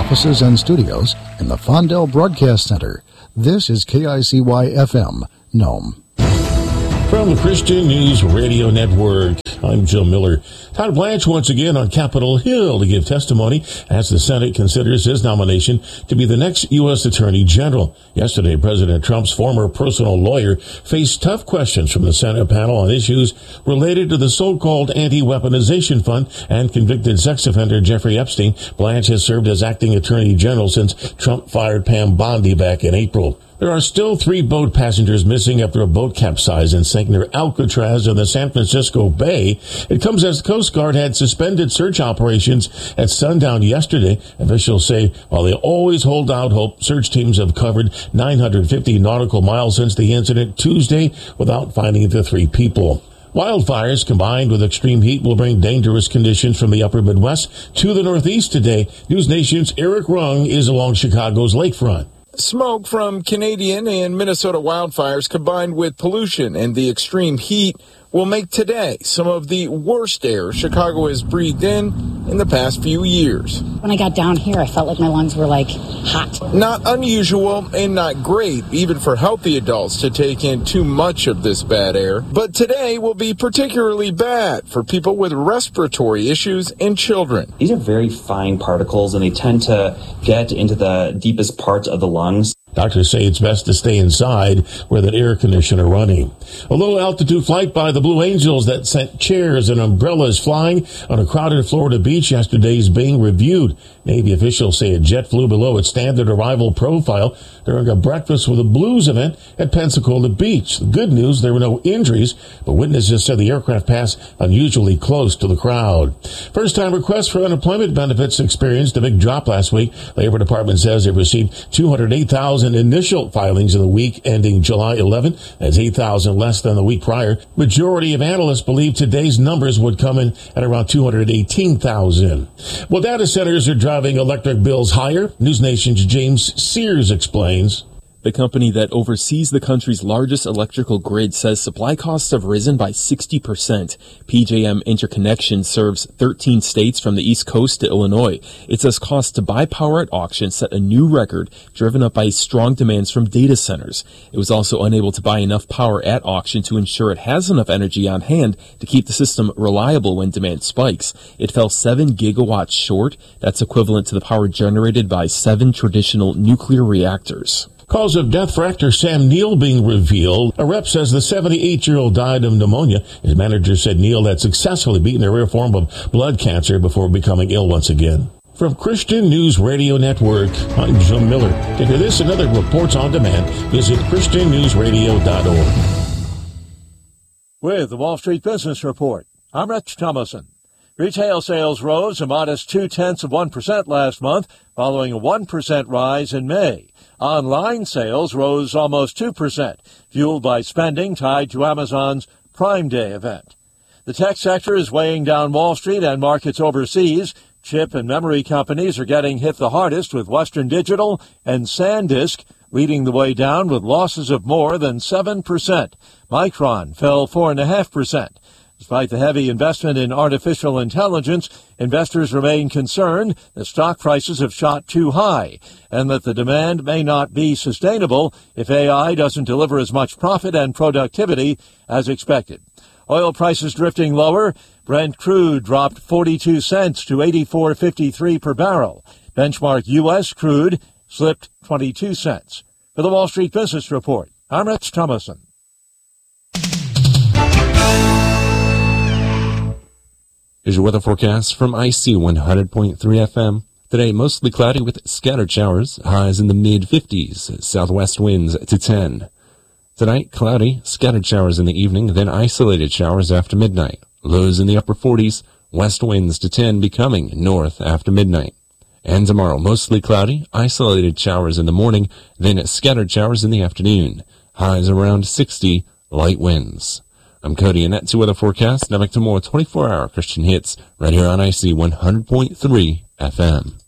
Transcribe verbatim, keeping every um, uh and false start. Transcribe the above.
offices and studios in the Fondell Broadcast Center. This is K I C Y F M, Nome. From the Christian News Radio Network, I'm Joe Miller. Todd Blanche once again on Capitol Hill to give testimony as the Senate considers his nomination to be the next U S Attorney General. Yesterday, President Trump's former personal lawyer faced tough questions from the Senate panel on issues related to the so-called Anti-Weaponization Fund and convicted sex offender Jeffrey Epstein. Blanche has served as acting Attorney General since Trump fired Pam Bondi back in April. There are still three boat passengers missing after a boat capsized and sank near Alcatraz in the San Francisco Bay. It comes as the Coast Guard had suspended search operations at sundown yesterday. Officials say while they always hold out hope, search teams have covered nine hundred fifty nautical miles since the incident Tuesday without finding the three people. Wildfires combined with extreme heat will bring dangerous conditions from the upper Midwest to the Northeast today. News Nation's Eric Rung is along Chicago's lakefront. Smoke from Canadian and Minnesota wildfires combined with pollution and the extreme heat will make today some of the worst air Chicago has breathed in in the past few years. When I got down here, I felt like my lungs were like hot. Not unusual and not great, even for healthy adults to take in too much of this bad air. But today will be particularly bad for people with respiratory issues and children. These are very fine particles and they tend to get into the deepest parts of the lungs. Doctors say it's best to stay inside where that air conditioner running. A low-altitude flight by the Blue Angels that sent chairs and umbrellas flying on a crowded Florida beach yesterday is being reviewed. Navy officials say a jet flew below its standard arrival profile during a Breakfast with the Blues event at Pensacola Beach. The good news, there were no injuries, but witnesses said the aircraft passed unusually close to the crowd. First-time requests for unemployment benefits experienced a big drop last week. Labor Department says it received two hundred eight thousand initial filings in the week ending July eleventh. That's eight thousand less than the week prior. Majority of analysts believe today's numbers would come in at around two hundred eighteen thousand. Well, data centers are driving electric bills higher. News Nation's James Sears explains. The company that oversees the country's largest electrical grid says supply costs have risen by sixty percent. P J M Interconnection serves thirteen states from the East Coast to Illinois. It says costs to buy power at auction set a new record, driven up by strong demands from data centers. It was also unable to buy enough power at auction to ensure it has enough energy on hand to keep the system reliable when demand spikes. It fell seven gigawatts short. That's equivalent to the power generated by seven traditional nuclear reactors. Cause of death for actor Sam Neill being revealed. A rep says the seventy-eight-year-old died of pneumonia. His manager said Neill had successfully beaten a rare form of blood cancer before becoming ill once again. From Christian News Radio Network, I'm Joe Miller. To hear this and other reports on demand, visit christian news radio dot org. With the Wall Street Business Report, I'm Rich Thomason. Retail sales rose a modest two-tenths of one percent last month, following a one percent rise in May. Online sales rose almost two percent, fueled by spending tied to Amazon's Prime Day event. The tech sector is weighing down Wall Street and markets overseas. Chip and memory companies are getting hit the hardest, with Western Digital and SanDisk leading the way down with losses of more than seven percent. Micron fell four point five percent. Despite the heavy investment in artificial intelligence, investors remain concerned that stock prices have shot too high and that the demand may not be sustainable if A I doesn't deliver as much profit and productivity as expected. Oil prices drifting lower. Brent crude dropped forty-two cents to eighty-four fifty-three per barrel. Benchmark U S crude slipped twenty-two cents. For the Wall Street Business Report, I'm Rich Thomason. Here's your weather forecast from I C one hundred point three F M. Today, mostly cloudy with scattered showers, highs in the mid-fifties, southwest winds to ten. Tonight, cloudy, scattered showers in the evening, then isolated showers after midnight. Lows in the upper forties, west winds to ten, becoming north after midnight. And tomorrow, mostly cloudy, isolated showers in the morning, then scattered showers in the afternoon. Highs around sixty, light winds. I'm Cody, and that's your weather forecast. Now back to more twenty-four hour Christian hits right here on I C one hundred point three F M.